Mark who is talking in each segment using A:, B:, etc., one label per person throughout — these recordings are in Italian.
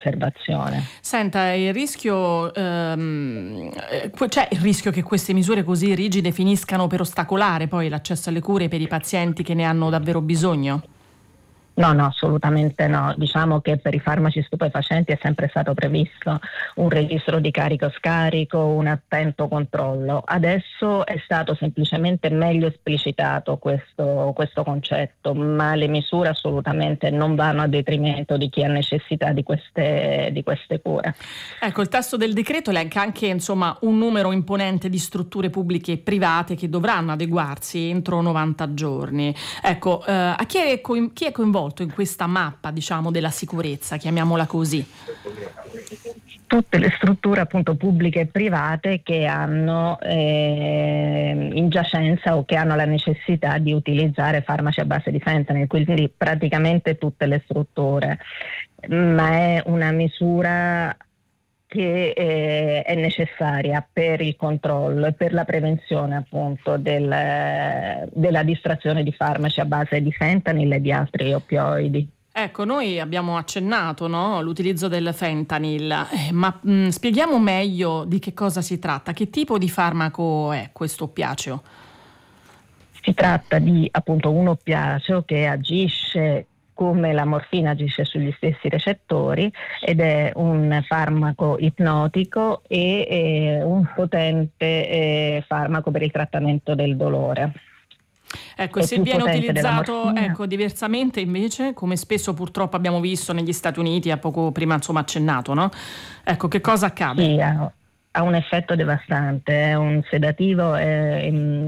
A: osservazione.
B: Senta, il rischio, c'è il rischio che queste misure così rigide finiscano per ostacolare poi l'accesso alle cure per i pazienti che ne hanno davvero bisogno?
A: No, no, assolutamente no. Diciamo che per i farmaci stupefacenti è sempre stato previsto un registro di carico-scarico, un attento controllo. Adesso è stato semplicemente meglio esplicitato questo concetto, ma le misure assolutamente non vanno a detrimento di chi ha necessità di queste cure.
B: Ecco, il testo del decreto elenca anche insomma un numero imponente di strutture pubbliche e private che dovranno adeguarsi entro 90 giorni. Ecco, chi è coinvolto in questa mappa, diciamo, della sicurezza, chiamiamola così?
A: Tutte le strutture appunto pubbliche e private che hanno in giacenza o che hanno la necessità di utilizzare farmaci a base di fentanyl, quindi praticamente tutte le strutture, ma è una misura che è necessaria per il controllo e per la prevenzione appunto della distrazione di farmaci a base di fentanyl e di altri oppioidi.
B: Ecco, noi abbiamo accennato, no, all'utilizzo del fentanyl, ma spieghiamo meglio di che cosa si tratta, che tipo di farmaco è questo oppiaceo?
A: Si tratta di appunto un oppiaceo che agisce come la morfina agisce sugli stessi recettori ed è un farmaco ipnotico e un potente farmaco per il trattamento del dolore.
B: Ecco, e se viene utilizzato diversamente invece, come spesso purtroppo abbiamo visto negli Stati Uniti, a poco prima insomma accennato, no? Ecco, che cosa accade?
A: Sì, ha un effetto devastante, è un sedativo, è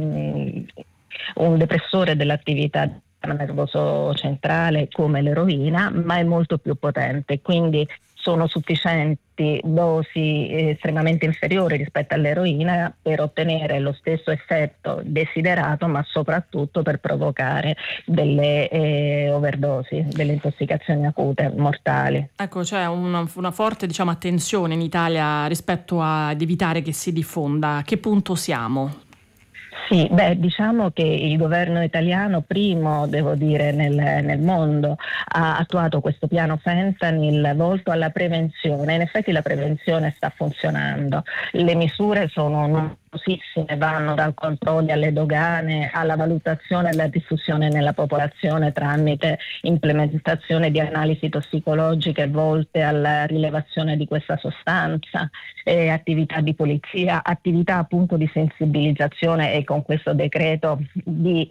A: un depressore dell'attività nervoso centrale come l'eroina, ma è molto più potente, quindi sono sufficienti dosi estremamente inferiori rispetto all'eroina per ottenere lo stesso effetto desiderato, ma soprattutto per provocare delle overdosi, delle intossicazioni acute mortali.
B: Ecco, c'è una forte, diciamo, attenzione in Italia rispetto ad evitare che si diffonda. A che punto siamo?
A: Sì, diciamo che il governo italiano, primo, devo dire, nel mondo, ha attuato questo piano fentanyl volto alla prevenzione. In effetti la prevenzione sta funzionando. Le misure sono numerosissime, vanno dal controllo alle dogane, alla valutazione e alla diffusione nella popolazione tramite implementazione di analisi tossicologiche volte alla rilevazione di questa sostanza, attività di polizia, attività appunto di sensibilizzazione e con questo decreto di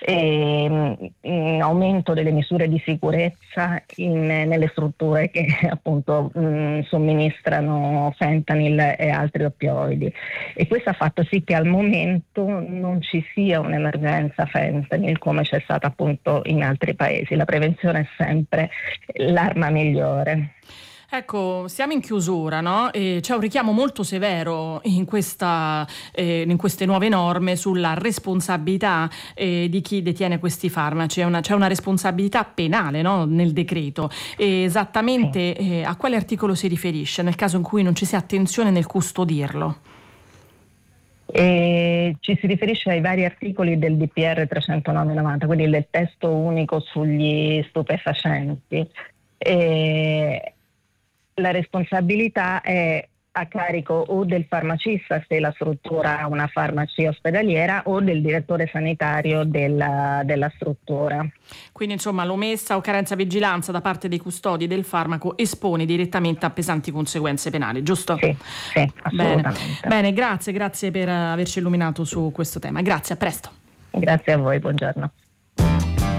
A: aumento delle misure di sicurezza nelle strutture che appunto somministrano fentanyl e altri oppioidi. E questo ha fatto sì che al momento non ci sia un'emergenza fentanyl come c'è stata appunto in altri paesi. La prevenzione è sempre l'arma migliore.
B: Ecco, siamo in chiusura, no? E c'è un richiamo molto severo in queste nuove norme sulla responsabilità di chi detiene questi farmaci. C'è una responsabilità penale, no? Nel decreto. Esattamente a quale articolo si riferisce nel caso in cui non ci sia attenzione nel custodirlo?
A: Ci si riferisce ai vari articoli del DPR 309/90, quindi del testo unico sugli stupefacenti. La responsabilità è a carico o del farmacista se la struttura ha una farmacia ospedaliera o del direttore sanitario della struttura.
B: Quindi insomma l'omessa o carenza vigilanza da parte dei custodi del farmaco espone direttamente a pesanti conseguenze penali, giusto?
A: Sì, assolutamente.
B: Bene, grazie per averci illuminato su questo tema. Grazie, a presto.
A: Grazie a voi, buongiorno.